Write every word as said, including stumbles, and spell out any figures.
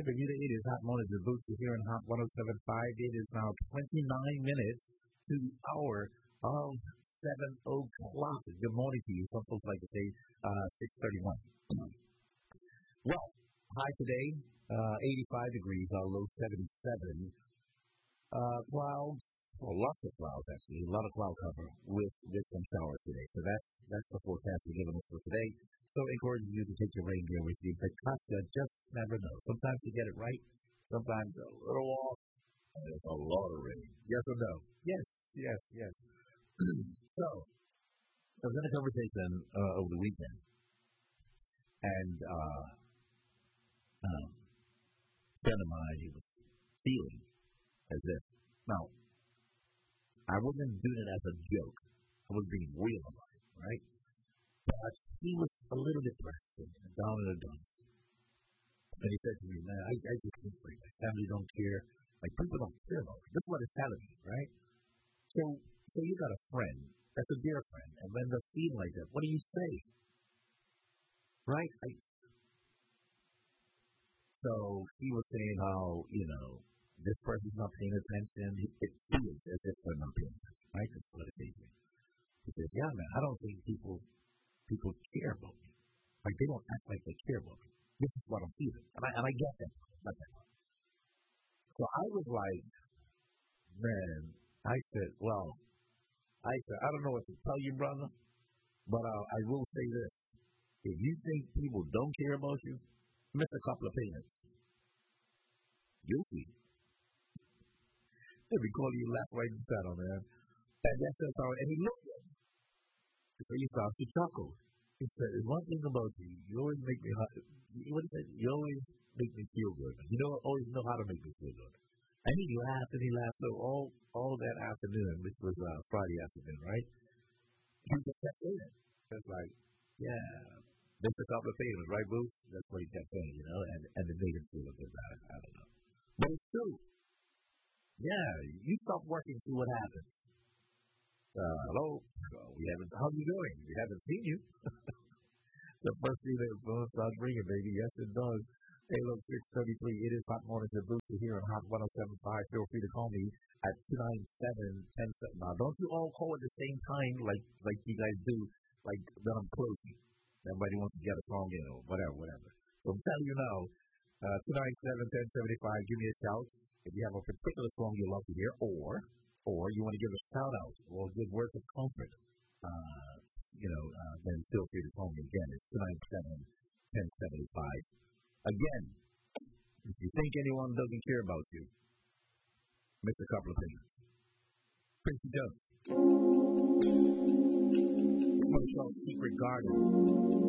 Bermuda. It is Hot Mornings with Boots here in Hot one oh seven point five. It is now twenty-nine minutes to the hour of seven o'clock. Good morning to you. Some folks like to say uh, six thirty-one. Well, high today, uh, eighty-five degrees, our low seventy-seven. Uh, clouds, well, lots of clouds actually, a lot of cloud cover with, with some showers today. So that's that's the forecast they're giving us for today. So encouraging you to take your rain gear with you because you just never know. Sometimes you get it right, sometimes a little off, and there's a lot of rain. Yes or no? Yes, yes, yes. So, I was in a conversation uh, over the weekend, and uh, um, a friend of mine, he was feeling as if, now, I wasn't doing it as a joke. I was being real about it, right? But he was a little depressed and down in the dumps. And he said to me, man, I, I just think like my family don't care. Like people don't care about me. That's what it's telling me, right? So, so you got a friend that's a dear friend, and when they're feeling like that, what do you say? Right? I, so he was saying how, you know, this person's not paying attention. It feels as if they're not paying attention, right? That's what it says to me. He says, yeah, man, I don't think people people care about me. Like, they don't act like they care about me. This is what I'm feeling. And I, and I get that. Like that. So I was like, man, I said, well, I said, I don't know what to tell you, brother, but uh, I will say this. If you think people don't care about you, miss a couple of payments. You'll see. They be calling you laugh right in the saddle, man. And that's just how, and he looked at me. So he starts to chuckle. He said, there's one thing about you. You always make me, what is it? You always make me feel good. You know, always know how to make me feel good. And he laughed and he laughed. So all, all that afternoon, which was uh, Friday afternoon, right? He just kept saying it. It's like, yeah, there's a couple of payments, right, Boots? That's what he kept saying, you know, and, and it made him feel a bit bad. I don't know. But it's true. Yeah, you stop working, see what happens. Uh, hello, we haven't, how's you doing? We haven't seen you. The first thing that phone starts ringing, baby. Yes, it does. Hey, look, six thirty-three. It is Hot Mornings at Boots here on Hot one oh seven point five. Feel free to call me at two nine seven, one oh seven. Now, don't you all call at the same time like like you guys do, like when I'm closing. Everybody wants to get a song in or whatever, whatever. So I'm telling you now, uh, two nine seven, one oh seven five. Give me a shout if you have a particular song you love to hear, or or you want to give a shout out or give words of comfort. Uh, you know, uh, then feel free to call me again. It's two nine seven, one oh seven five. Again, if you think anyone doesn't care about you, miss a couple of things. Quincy Jones. It's called Secret Garden.